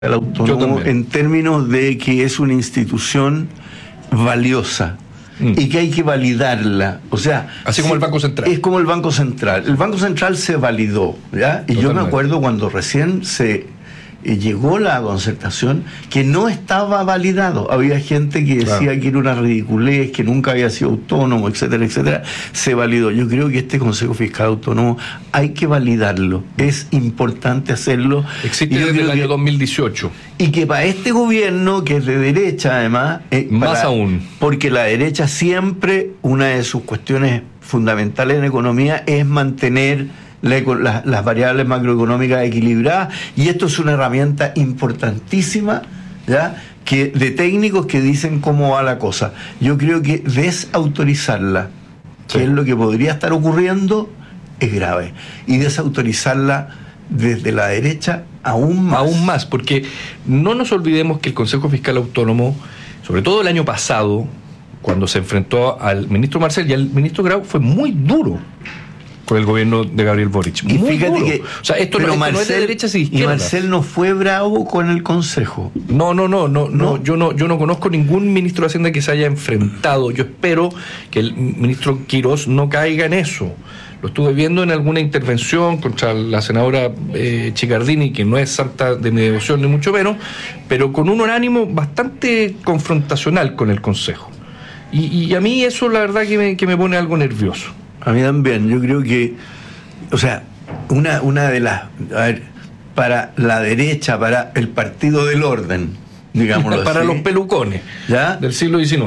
el autónomo en términos de que es una institución valiosa y que hay que validarla. O sea, así como el Banco Central. Es como el Banco Central. El Banco Central se validó, ¿ya? Y yo me acuerdo cuando recién se llegó la concertación, que no estaba validado. Había gente que decía que era una ridiculez, que nunca había sido autónomo, etcétera, etcétera. Se validó. Yo creo que este Consejo Fiscal Autónomo hay que validarlo. Es importante hacerlo. Existe desde el año 2018. Y que para este gobierno, que es de derecha además, más aún. Porque la derecha siempre, una de sus cuestiones fundamentales en economía es mantener las variables macroeconómicas equilibradas, y esto es una herramienta importantísima, ¿ya? Que de técnicos que dicen cómo va la cosa. Yo creo que desautorizarla, que es lo que podría estar ocurriendo, es grave, y desautorizarla desde la derecha aún más, porque no nos olvidemos que el Consejo Fiscal Autónomo, sobre todo el año pasado, cuando se enfrentó al ministro Marcel y al ministro Grau, fue muy duro con el gobierno de Gabriel Boric. Y fíjate duro. que, o sea, esto no es de derechas y izquierdas. Y Marcel no fue bravo con el Consejo. No. Yo no conozco ningún ministro de Hacienda que se haya enfrentado. Yo espero que el ministro Quirós no caiga en eso. Lo estuve viendo en alguna intervención contra la senadora Chicardini, que no es santa de mi devoción ni mucho menos, pero con un ánimo bastante confrontacional con el Consejo. Y a mí eso la verdad que me pone algo nervioso. A mí también. Yo creo que, o sea, una de las, para la derecha, para el partido del orden, digámoslo para así, los pelucones, ¿ya?, del siglo XIX,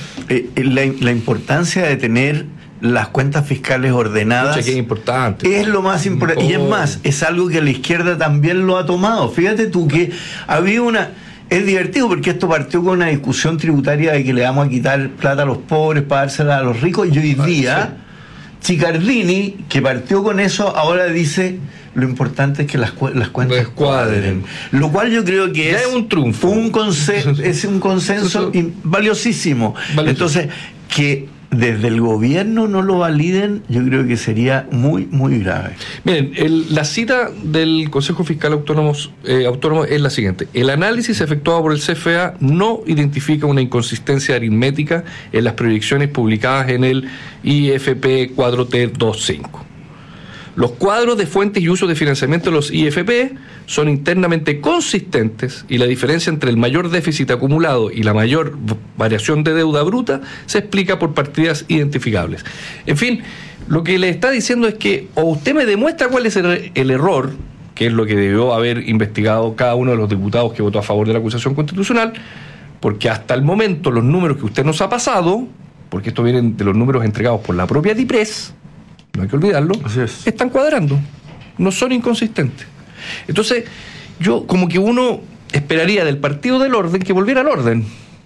la importancia de tener las cuentas fiscales ordenadas, que es importante, es lo más importante. Y es más, es algo que la izquierda también lo ha tomado. Fíjate tú que había es divertido porque esto partió con una discusión tributaria de que le vamos a quitar plata a los pobres para dársela a los ricos, y hoy día Chicardini, que partió con eso, ahora dice lo importante es que las cuentas cuadren. Lo cual yo creo que es un triunfo. Es un consenso valiosísimo. Entonces, que desde el gobierno no lo validen, yo creo que sería muy, muy grave. Miren, la cita del Consejo Fiscal Autónomo es la siguiente: el análisis efectuado por el CFA no identifica una inconsistencia aritmética en las proyecciones publicadas en el IFP cuadro T25. Los cuadros de fuentes y usos de financiamiento de los IFP son internamente consistentes, y la diferencia entre el mayor déficit acumulado y la mayor variación de deuda bruta se explica por partidas identificables. En fin, lo que le está diciendo es que o usted me demuestra cuál es el error, que es lo que debió haber investigado cada uno de los diputados que votó a favor de la acusación constitucional, porque hasta el momento los números que usted nos ha pasado, porque esto vienen de los números entregados por la propia DIPRES, no hay que olvidarlo, están cuadrando, no son inconsistentes. Entonces, yo como que uno esperaría del partido del orden que volviera al orden,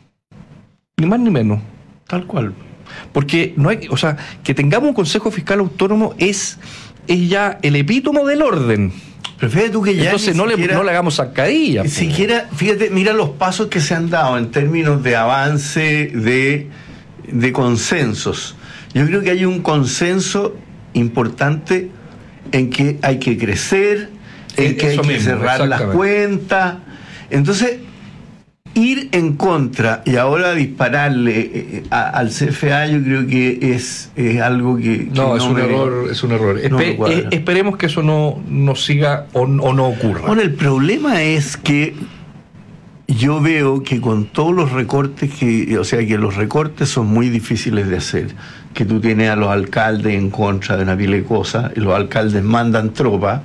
ni más ni menos, tal cual. Porque no hay, o sea, que tengamos un Consejo Fiscal Autónomo es ya el epítomo del orden. Pero fíjate tú que ya entonces no le hagamos zancadilla. Ni siquiera, fíjate, mira los pasos que se han dado en términos de avance de consensos. Yo creo que hay un consenso importante en que hay que crecer, en que hay que cerrar las cuentas. Entonces, ir en contra y ahora dispararle al CFA, yo creo que es algo que no, es un error. Esperemos que eso no siga o no ocurra. Bueno, el problema es que yo veo que con todos los recortes que los recortes son muy difíciles de hacer, que tú tienes a los alcaldes en contra de una pila de cosas, y los alcaldes mandan tropas.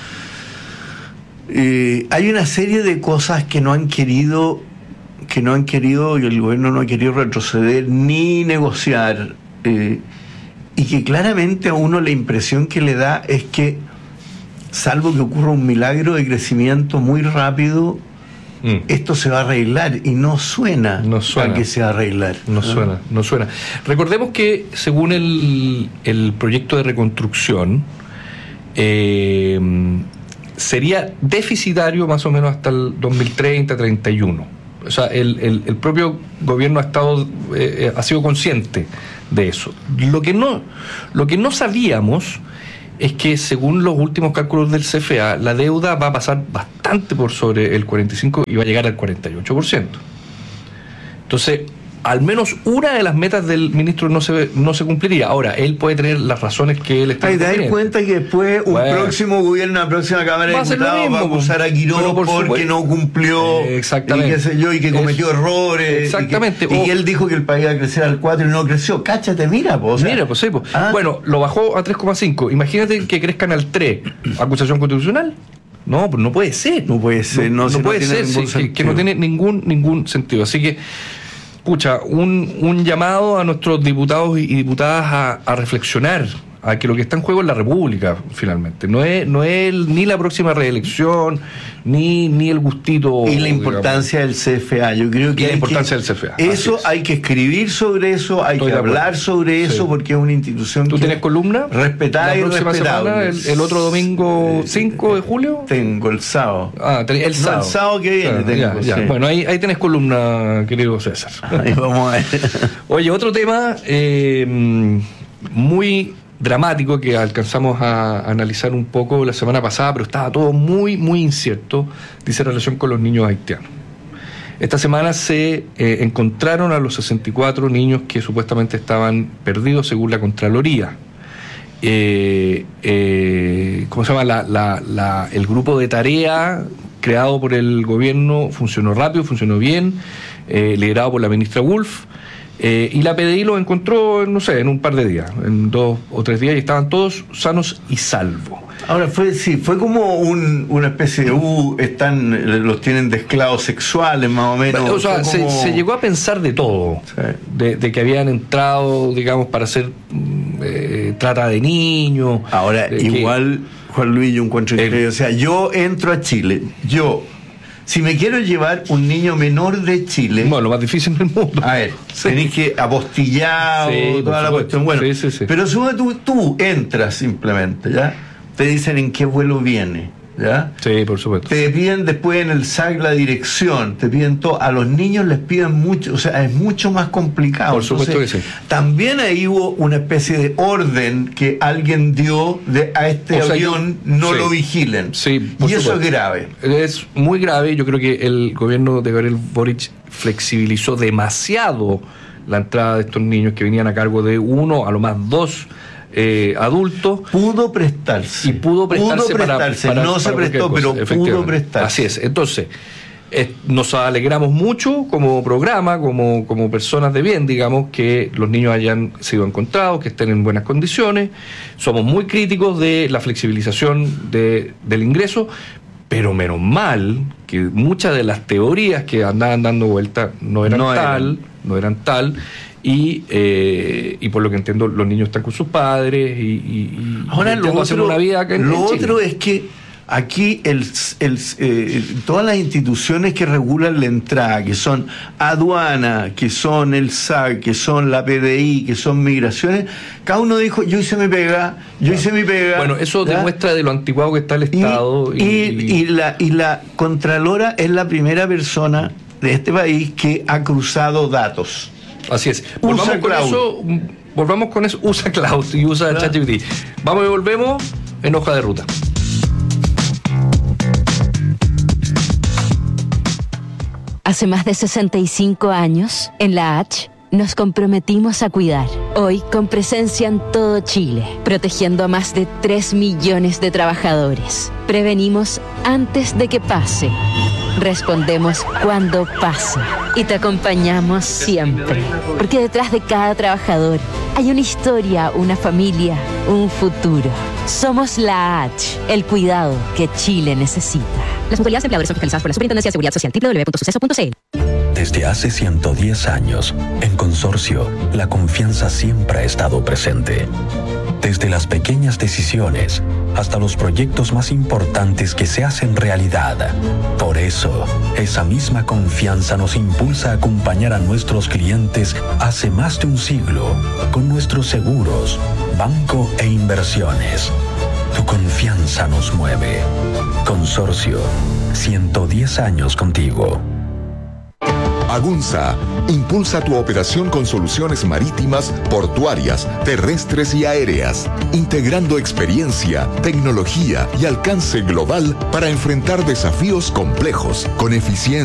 Hay una serie de cosas que no han querido, y el gobierno no ha querido retroceder ni negociar, y que claramente a uno la impresión que le da es que, salvo que ocurra un milagro de crecimiento muy rápido, esto se va a arreglar, y no suena a que se va a arreglar. No suena. Recordemos que según el proyecto de reconstrucción, sería deficitario más o menos hasta el 2030-31. O sea, el propio gobierno ha sido consciente de eso. Lo que no sabíamos es que según los últimos cálculos del CFA, la deuda va a pasar bastante por sobre el 45% y va a llegar al 48%. Entonces, al menos una de las metas del ministro no se cumpliría. Ahora, él puede tener las razones que él está. Hay que dar cuenta que después un próximo gobierno, una próxima Cámara de Diputados va a acusar a Quirós porque no cumplió, exactamente, y qué sé yo, y que cometió errores. Exactamente. Y él dijo que el país iba a crecer al 4 y no creció. Cáchate, mira, pues. Mira, pues sí, pues. Bueno, lo bajó a 3,5. Imagínate que crezcan al 3. ¿Acusación constitucional? No, pues no puede ser. No puede ser, no puede ser, que no tiene ningún sentido. Así que, escucha, un llamado a nuestros diputados y diputadas a reflexionar, a que lo que está en juego es la República, finalmente. No es ni la próxima reelección, ni el gustito. Y la importancia del CFA. Yo creo que la importancia del CFA. Eso hay que escribir sobre eso, hay que hablar sobre eso, porque es una institución. ¿Tú tienes columna? Respetada y respetable. ¿El otro domingo 5 de julio? Tengo el sábado. El sábado. El sábado que viene tengo. Ya. Sí. Bueno, ahí tenés columna, querido César. Ahí vamos a ver. Oye, otro tema muy dramático que alcanzamos a analizar un poco la semana pasada, pero estaba todo muy, muy incierto, dice relación con los niños haitianos. Esta semana se encontraron a los 64 niños que supuestamente estaban perdidos según la Contraloría. ¿Cómo se llama? El grupo de tarea creado por el gobierno funcionó rápido, funcionó bien, liderado por la ministra Wolf. Y la PDI los encontró, no sé, en un par de días, en 2 o 3 días, y estaban todos sanos y salvos. Ahora, fue como una especie de los tienen de esclavos sexuales, más o menos. O sea, se llegó a pensar de todo, sí. de que habían entrado, digamos, para hacer trata de niños. Ahora, igual, Juan Luis, yo encuentro increíble. O sea, yo entro a Chile, si me quiero llevar un niño menor de Chile... Bueno, lo más difícil del mundo. A ver, tenés que apostillado, toda la cuestión. Bueno, sí. Pero tú entras simplemente, ¿ya? Te dicen en qué vuelo viene, ¿ya? Sí, por supuesto. Te piden después en el SAC la dirección, te piden todo. A los niños les piden mucho, o sea, es mucho más complicado. Por supuesto. Entonces, que sí. También ahí hubo una especie de orden que alguien dio a este avión, lo vigilen. Sí, y eso es grave. Es muy grave. Yo creo que el gobierno de Gabriel Boric flexibilizó demasiado la entrada de estos niños que venían a cargo de 1, a lo más 2 adultos. Pudo prestarse. Y pudo prestarse para no se prestó, pero pudo prestarse. Así es. Entonces, nos alegramos mucho como programa, como personas de bien, digamos, que los niños hayan sido encontrados, que estén en buenas condiciones. Somos muy críticos de la flexibilización del ingreso, pero menos mal que muchas de las teorías que andaban dando vuelta no eran tal. Y por lo que entiendo, los niños están con sus padres y ahora una vida acá en Chile. Otro es que aquí todas las instituciones que regulan la entrada, que son aduana, que son el SAC, que son la PDI, que son migraciones, cada uno dijo, yo hice mi pega. Bueno, eso demuestra de lo anticuado que está el Estado. Y la Contralora es la primera persona de este país que ha cruzado datos. Así es. Volvamos con eso. Usa Cloud y usa ChatGPT. Vamos y volvemos en Hoja de Ruta. Hace más de 65 años, en la H, nos comprometimos a cuidar. Hoy, con presencia en todo Chile, protegiendo a más de 3 millones de trabajadores. Prevenimos antes de que pase. Respondemos cuando pasa y te acompañamos siempre, porque detrás de cada trabajador hay una historia, una familia, un futuro. Somos la H, el cuidado que Chile necesita. Las mutualidades de empleadores son fiscalizadas por la Superintendencia de Seguridad Social, www.suceso.cl. Desde hace 110 años, en Consorcio, la confianza siempre ha estado presente. Desde las pequeñas decisiones hasta los proyectos más importantes que se hacen realidad. Por eso, esa misma confianza nos impulsa a acompañar a nuestros clientes hace más de un siglo con nuestros seguros, banco e inversiones. Tu confianza nos mueve. Consorcio, 110 años contigo. Agunza impulsa tu operación con soluciones marítimas, portuarias, terrestres y aéreas, integrando experiencia, tecnología y alcance global para enfrentar desafíos complejos con eficiencia